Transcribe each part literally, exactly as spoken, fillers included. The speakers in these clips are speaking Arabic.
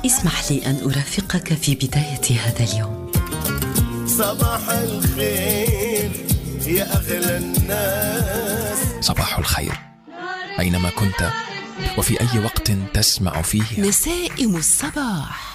اسمح لي أن أرافقك في بداية هذا اليوم. صباح الخير يا أغلى الناس. صباح الخير أينما كنت وفي أي وقت تسمع فيه. نسائم الصباح.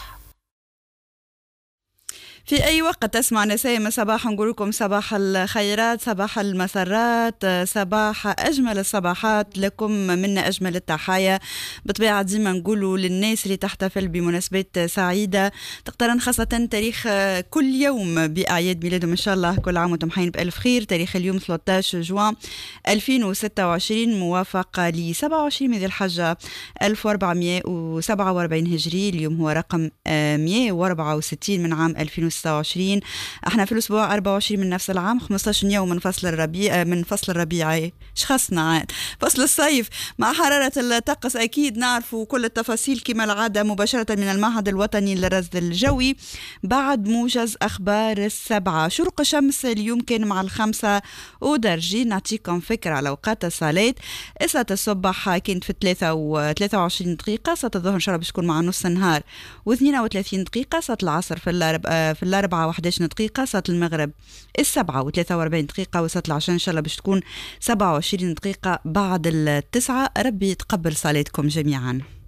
في أي وقت تسمع نسائم الصباح نقول لكم صباح الخيرات، صباح المسرات، صباح أجمل الصباحات لكم، منا أجمل التحايا. بطبيعة ديما نقولوا للناس اللي تحتفل بمناسبات سعيدة تقترن خاصة تاريخ كل يوم بأعياد ميلادهم، إن شاء الله كل عام وانتم حين بألف خير. تاريخ اليوم ثلاثة عشر جوان ألفين وستة وعشرين موافق ل سبعة وعشرين من ذي الحجة ألف وأربعمائة وسبعة وأربعين هجري. اليوم هو رقم مئة وأربعة وستين من عام ألفين وستة وعشرين. احنا في الاسبوع أربعة وعشرين من نفس العام، خمسة عشر يوم من فصل الربيع، من فصل الربيع شخصنا عاد فصل الصيف. مع حرارة الطقس اكيد نعرفوا كل التفاصيل كما العادة مباشرة من المعهد الوطني للرصد الجوي بعد موجز اخبار السبعة. شروق الشمس اليوم كان مع الخمسة ودرجة. نعطيكم فكرة على اوقات الصلاة. صلاة الصبح كانت في ثلاثة وثلاثة وعشرين دقيقة، صلاة الظهر ان شاء الله باش تكون مع نص النهار واثنين وثلاثين دقيقة، صلاة العصر في الاربعة في الاربعة وأحد عشر دقيقة، صلاة المغرب السبعة وثلاثة وأربعين دقيقة، وصلاة العشاء ان شاء الله باش تكون سبعة وعشرين دقيقة بعد التسعة. ربي يتقبل صلاتكم جميعا.